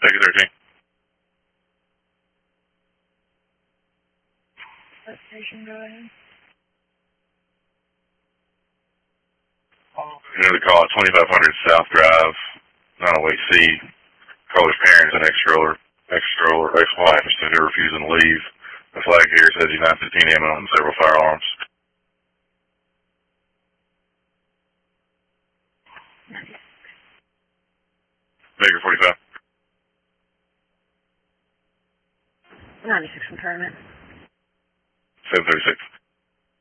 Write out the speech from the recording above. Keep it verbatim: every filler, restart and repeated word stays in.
Take it thirteen. What station, go ahead. You know the call at twenty-five hundred South Drive, nine oh eight C. Caller's parents and ex-stroller, ex-stroller, ex-wife is still refusing to leave. The flag here says he's nine fifteen A M and on several firearms. Baker forty-five. ninety-six from tournament. seven thirty-six.